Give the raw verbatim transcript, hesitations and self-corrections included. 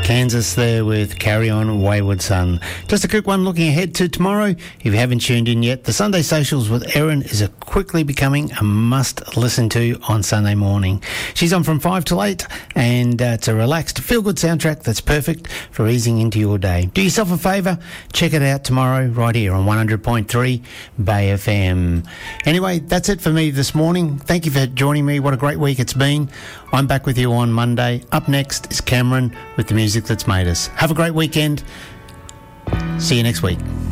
Kansas there with Carry On Wayward Son. Just a quick one looking ahead to tomorrow. If you haven't tuned in yet, the Sunday Socials with Erin is a quickly becoming a must listen to on Sunday morning. She's on from five till eight, and uh, it's a relaxed, feel-good soundtrack that's perfect for easing into your day. Do yourself a favour, check it out tomorrow right here on one hundred point three Bay F M. Anyway, that's it for me this morning. Thank you for joining me. What a great week it's been. I'm back with you on Monday. Up next is Cameron with the music that's made us. Have a great weekend. See you next week.